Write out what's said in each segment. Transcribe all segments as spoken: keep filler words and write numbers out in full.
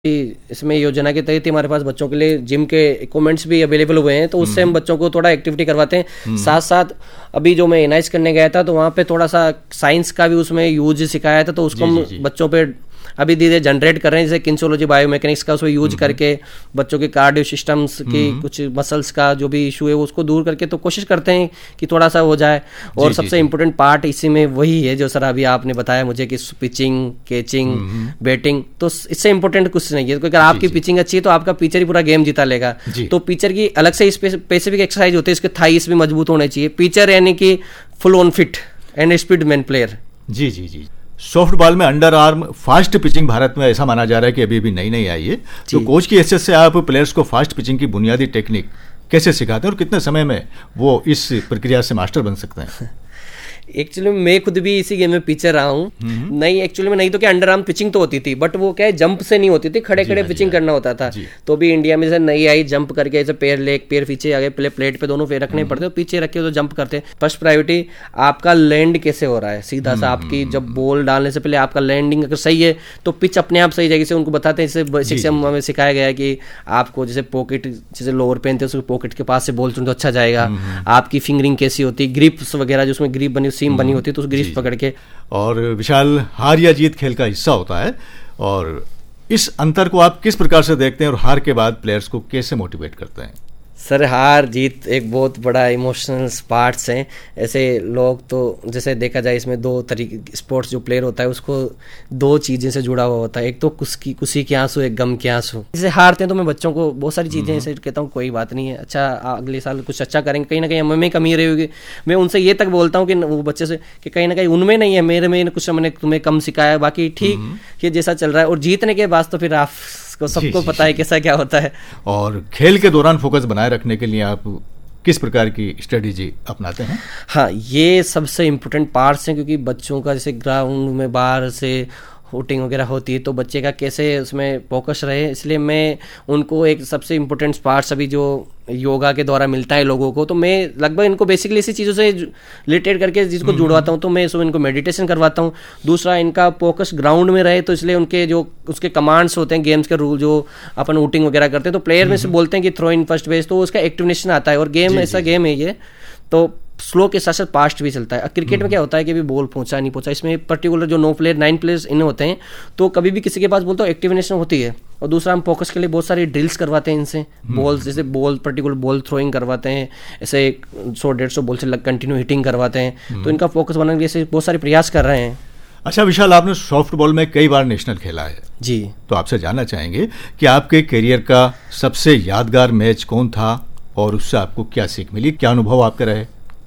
इसमें योजना के तहत हमारे पास बच्चों के लिए जिम के इक्विपमेंट्स भी अवेलेबल हुए हैं, तो उससे हम बच्चों को थोड़ा एक्टिविटी करवाते हैं। साथ साथ अभी जो मैं एनआईएस करने गया था तो वहाँ पे थोड़ा सा साइंस का भी उसमें यूज सिखाया था, तो उसको हम बच्चों पे अभी धीरे जनरेट कर रहे हैं, जैसे किंसोलॉजी बायोमैकेनिक्स का उसमें यूज करके बच्चों के कार्डियो सिस्टम्स की कुछ मसल्स का जो भी इशू है वो उसको दूर करके तो कोशिश करते हैं कि थोड़ा सा हो जाए। और सबसे इम्पोर्टेंट पार्ट इसी में वही है जो सर अभी आपने बताया मुझे कि पिचिंग, कैचिंग, बैटिंग, तो इससे इम्पोर्टेंट कुछ नहीं है, क्योंकि अगर आपकी पिचिंग अच्छी है तो आपका पिचर ही पूरा गेम जीता लेगा। तो पिचर की अलग से स्पेसिफिक एक्सरसाइज होती है, इसके थाइस भी मजबूत होने चाहिए। पिचर यानी कि full on fit and speed man player. Ji ji ji soft ball में under arm fast pitching Bharat में ऐसा माना जा रहा है कि अभी भी नई नई आई है, तो कोच की हैसियत से आप प्लेयर्स को फास्ट पिचिंग की बुनियादी टेक्निक कैसे सिखाते हैं और कितने समय में वो इस प्रक्रिया से मास्टर बन सकते हैं? एक्चुअली मैं खुद भी इसी गेम में पिचर रहा हूँ। नहीं एक्चुअली में नहीं तो क्या अंडर आर्म पिचिंग तो होती थी, बट वो क्या है जंप से नहीं होती थी, खड़े खड़े पिचिंग करना होता था। तो भी इंडिया में जैसे नई आई जंप करके ऐसे पैर लेग पैर पीछे आगे प्ले प्लेट पे दोनों पैर रखने पड़ते, पीछे रखे तो जंप करते। फर्स्ट प्रायोरिटी आपका लैंड कैसे हो रहा है, सीधा सा आपकी जब बॉल डालने से पहले आपका लैंडिंग अगर सही है तो पिच अपने आप सही जाएगी। से उनको बताते हैं, जैसे शिक्षा में हमें सिखाया गया है कि आपको जैसे पॉकेट जैसे लोअर पहनते हैं पॉकेट के पास से बॉल चुन तो अच्छा जाएगा। आपकी फिंगरिंग कैसी होती है, ग्रिप्स वगैरह जो उसमें ग्रिप बनी सीम बनी होती है तो उस ग्रिप्स पकड़ के। और विशाल, हार या जीत खेल का हिस्सा होता है, और इस अंतर को आप किस प्रकार से देखते हैं और हार के बाद प्लेयर्स को कैसे मोटिवेट करते हैं? सर हार जीत एक बहुत बड़ा इमोशनल पार्ट्स हैं। ऐसे लोग तो जैसे देखा जाए इसमें दो तरीके स्पोर्ट्स जो प्लेयर होता है उसको दो चीज़ें से जुड़ा हुआ होता है, एक तो खुशी खुशी के आंसू, एक गम के आंसू। जैसे हारते हैं तो मैं बच्चों को बहुत सारी चीज़ें ऐसे कहता हूँ कोई बात नहीं है, अच्छा अगले साल कुछ अच्छा करेंगे, कहीं ना कहीं हमें कमी रही होगी। मैं उनसे ये तक बोलता हूँ कि वो बच्चे से कि कहीं ना कहीं उनमें नहीं है, मेरे में कुछ मैंने तुम्हें कम सिखाया, बाकी ठीक कि जैसा चल रहा है। और जीतने के बाद तो फिर आप सबको पता है कैसा क्या होता है। और खेल के दौरान फोकस बनाए रखने के लिए आप किस प्रकार की स्ट्रेटेजी अपनाते हैं? हाँ, ये सबसे इम्पोर्टेंट पार्ट्स हैं, क्योंकि बच्चों का जैसे ग्राउंड में बाहर से हुटिंग वगैरह होती है तो बच्चे का कैसे उसमें फोकस रहे, इसलिए मैं उनको एक सबसे इम्पोर्टेंट पार्ट्स अभी जो योगा के द्वारा मिलता है लोगों को, तो मैं लगभग इनको बेसिकली इसी चीज़ों से रिलेटेड करके जिसको जुड़वाता हूँ। तो मैं इसमें इनको मेडिटेशन करवाता हूँ। दूसरा, इनका फोकस ग्राउंड में रहे, तो इसलिए उनके जो उसके कमांड्स होते हैं, गेम्स के रूल जो अपन हुटिंग वगैरह करते हैं तो प्लेयर में से बोलते हैं कि थ्रो इन फर्स्ट बेस, तो उसका एक्टिवेशन आता है। और गेम ऐसा गेम है ये, तो स्लो के साथ साथ फास्ट भी चलता है। क्रिकेट में क्या होता है कि भी बॉल पहुंचा नहीं पहुंचा, इसमें पर्टिकुलर जो no player nine players in होते हैं, तो कभी भी किसी के पास बोलते हो एक्टिवेशन होती है। और दूसरा, हम फोकस के लिए बहुत सारी ड्रिल्स करवाते हैं इनसे, बॉल जैसे बॉल पर्टिकुलर बॉल थ्रोइंग करवाते हैं, ऐसे सौ डेढ़ सौ बॉल से कंटिन्यू हिटिंग करवाते हैं, तो इनका फोकस बनाने के लिए बहुत सारे प्रयास कर रहे हैं। अच्छा विशाल, आपने सॉफ्ट बॉल में कई बार नेशनल खेला है जी, तो आपसे जानना चाहेंगे कि आपके करियर का सबसे यादगार मैच कौन था और उससे आपको क्या सीख मिली, क्या अनुभव आपके रहे?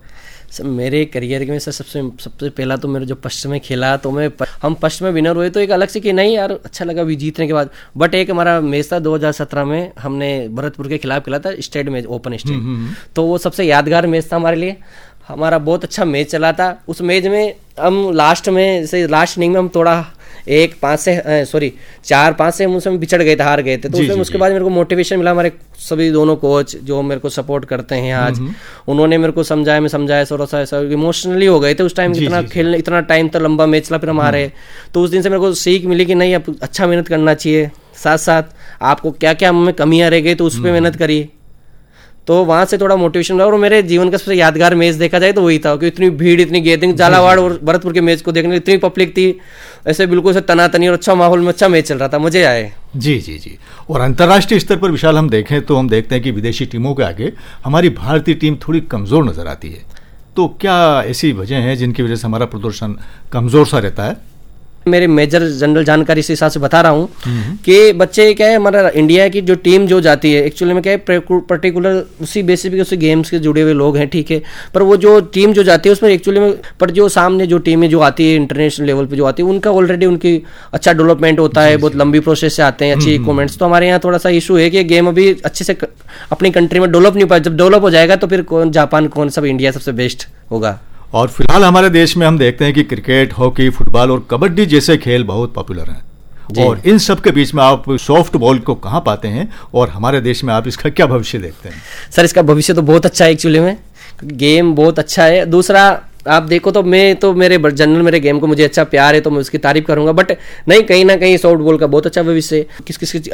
सर मेरे करियर में सर सबसे सबसे पहला तो मेरे जो फर्स्ट में खेला तो मैं हम फर्स्ट में विनर हुए, तो एक अलग से कि नहीं यार अच्छा लगा भी जीतने के बाद। बट एक हमारा मैच था दो हज़ार सत्रह में, हमने भरतपुर के खिलाफ खेला था स्टेट मैच, ओपन स्टेट, तो वो सबसे यादगार मैच था हमारे लिए। हमारा बहुत अच्छा मैच चला था। उस मैच में हम लास्ट में जैसे लास्ट इनिंग में हम थोड़ा एक पाँच से सॉरी चार पाँच से हम उसमें बिछड़ गए थे, हार गए थे। तो उसमें उसके बाद मेरे को मोटिवेशन मिला, हमारे सभी दोनों कोच जो मेरे को सपोर्ट करते हैं आज, उन्होंने मेरे को समझाया, मैं समझाया थोड़ा सा ऐसा इमोशनली हो गए थे उस टाइम। इतना खेलने इतना टाइम था, लंबा मैच चला, फिर हम हारे। तो उस दिन से मेरे को सीख मिली कि नहीं अब अच्छा मेहनत करना चाहिए, साथ साथ आपको क्या क्या हमें कमियाँ रह गई तो उस पर मेहनत करिए। तो वहाँ से थोड़ा मोटिवेशन रहा। और मेरे जीवन का सबसे यादगार मैच देखा जाए तो वही था, कि इतनी भीड़, इतनी गैदरिंग, झालावाड़ और भरतपुर के मैच को देखने इतनी पब्लिक थी, ऐसे बिल्कुल से तनातनी और अच्छा माहौल में अच्छा मैच चल रहा था, मजे आए। जी जी जी और अंतर्राष्ट्रीय स्तर पर विशाल हम देखें तो हम देखते हैं कि विदेशी टीमों के आगे हमारी भारतीय टीम थोड़ी कमज़ोर नजर आती है, तो क्या ऐसी वजह है जिनकी वजह से हमारा प्रदर्शन कमज़ोर सा रहता है? मेरे मेजर जनरल जानकारी से हिसाब से बता रहा हूँ कि बच्चे क्या है, हमारा इंडिया की जो टीम जो जाती है एक्चुअली में क्या है पर्टिकुलर उसी बेसिस पे उसी गेम्स के जुड़े हुए लोग हैं, ठीक है, पर वो जो टीम जो जाती है उसमें एक्चुअली में पर जो सामने जो टीमें जो आती है इंटरनेशनल लेवल पे जो आती है उनका ऑलरेडी उनकी अच्छा डेवलपमेंट होता है, बहुत लंबी प्रोसेस से आते हैं, अच्छी इक्विपमेंट्स। तो हमारे यहाँ थोड़ा सा इशू है कि गेम अभी अच्छे से अपनी कंट्री में डेवलप नहीं पाया। जब डेवलप हो जाएगा तो फिर कौन जापान कौन सब इंडिया सबसे बेस्ट होगा। और फिलहाल हमारे देश में हम देखते हैं कि क्रिकेट, हॉकी, फुटबॉल और कबड्डी जैसे खेल बहुत पॉपुलर हैं, और इन सब के बीच में आप सॉफ्ट बॉल को कहाँ पाते हैं और हमारे देश में आप इसका क्या भविष्य देखते हैं? सर इसका भविष्य तो बहुत अच्छा है, एक्चुअली में गेम बहुत अच्छा है। दूसरा आप देखो तो मैं तो मेरे जनरल मेरे गेम को मुझे अच्छा प्यार है तो मैं उसकी तारीफ करूंगा, बट नहीं, कहीं ना कहीं सॉफ्ट बॉल का बहुत अच्छा भविष्य है। किस किस